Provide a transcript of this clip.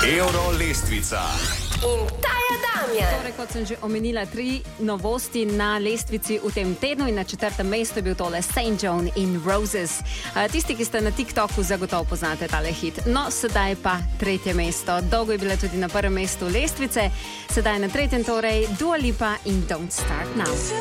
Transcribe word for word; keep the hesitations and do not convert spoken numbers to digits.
Euro lestvica. In ta je Damjan. Torej, kot sem že omenila, tri novosti na lestvici v tem tednu in na četrtem mestu je bil tole Saint John in Roses. Tisti, ki ste na TikToku, zagotovo poznate tale hit. No, sedaj pa tretje mesto. Dolgo je bila tudi na prvem mestu lestvice, sedaj na tretjem torej Dua Lipa in Don't Start Now.